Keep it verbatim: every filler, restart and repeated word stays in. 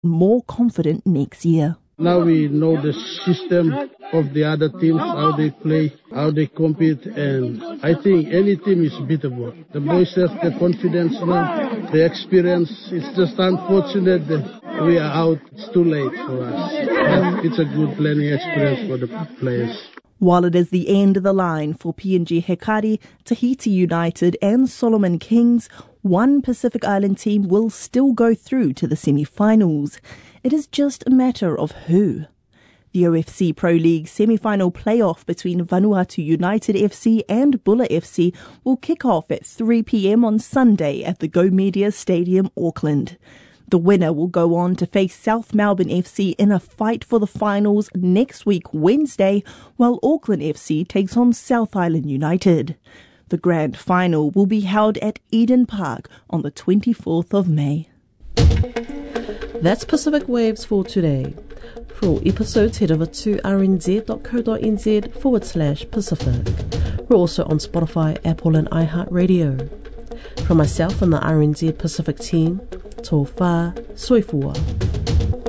more confident next year. Now we know the system of the other teams, how they play, how they compete, and I think any team is beatable. The boys have the confidence now, the experience. It's just unfortunate that we are out. It's too late for us. But it's a good learning experience for the players. While it is the end of the line for P N G Hekari, Tahiti United and Solomon Kings, one Pacific Island team will still go through to the semi-finals. It is just a matter of who. The O F C Pro League semi-final playoff between Vanuatu United F C and Bulla F C will kick off at three p.m. on Sunday at the Go Media Stadium, Auckland. The winner will go on to face South Melbourne F C in a fight for the finals next week Wednesday, while Auckland F C takes on South Island United. The grand final will be held at Eden Park on the twenty-fourth of May. That's Pacific Waves for today. For all episodes, head over to rnz.co.nz forward slash Pacific. We're also on Spotify, Apple and iHeartRadio. From myself and the R N Z Pacific team, tō whā, soifua.